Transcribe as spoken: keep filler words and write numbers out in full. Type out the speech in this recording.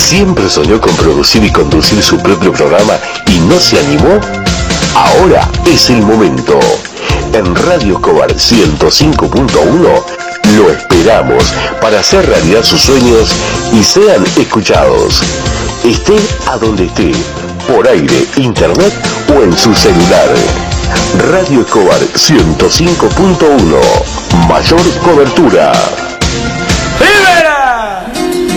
¿Siempre soñó con producir y conducir su propio programa y no se animó? Ahora es el momento. En Radio Escobar ciento cinco punto uno lo esperamos para hacer realidad sus sueños y sean escuchados. Esté a donde esté, por aire, internet o en su celular. Radio Escobar ciento cinco punto uno. Mayor cobertura.